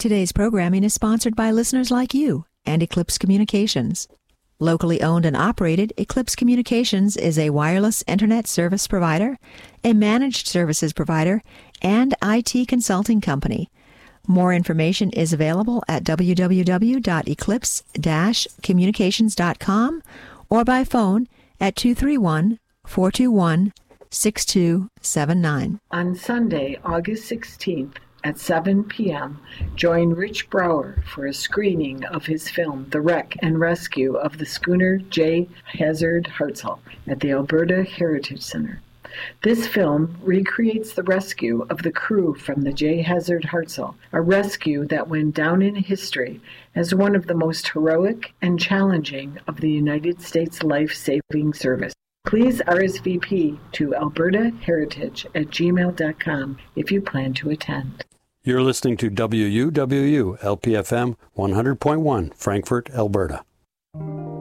Today's programming is sponsored by listeners like you and Eclipse Communications. Locally owned and operated, Eclipse Communications is a wireless internet service provider, a managed services provider, and IT consulting company. More information is available at www.eclipse-communications.com or by phone at 231-421-6279. On Sunday, August 16th at 7 p.m., join Rich Brower for a screening of his film, The Wreck and Rescue of the Schooner J. Hazard Hartzell at the Alberta Heritage Centre. This film recreates the rescue of the crew from the J. Hazard Hartzell, a rescue that went down in history as one of the most heroic and challenging of the United States life-saving service. Please RSVP to albertaheritage@gmail.com if you plan to attend. You're listening to WUWU LPFM 100.1, Frankfort, Alberta.